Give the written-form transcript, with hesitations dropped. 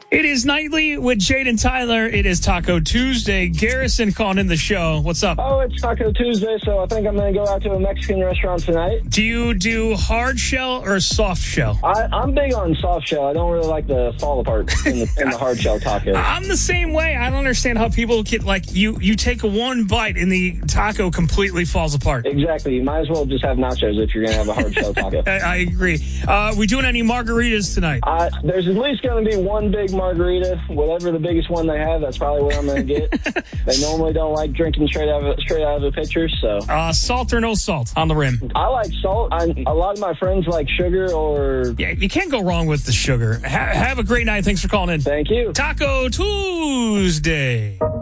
It is Nightly with Jade and Tyler. It is Taco Tuesday. Garrison calling in the show. What's up? Oh, it's Taco Tuesday, so I think I'm going to go out to a Mexican restaurant tonight. Do you do hard shell or soft shell? I'm big on soft shell. I don't really like the fall apart in the hard shell taco. I'm the same way. I don't understand how people get, you take one bite and the taco completely falls apart. Exactly. You might as well just have nachos if you're going to have a hard shell taco. I agree. We doing any margaritas tonight? There's at least going to be one big margarita. Whatever the biggest one they have, that's probably what I'm going to get. They normally don't like drinking straight out of a pitcher, so. Salt or no salt on the rim? I like salt. A lot of my friends like sugar or... Yeah, you can't go wrong with the sugar. Have a great night. Thanks for calling in. Thank you. Taco Tuesday.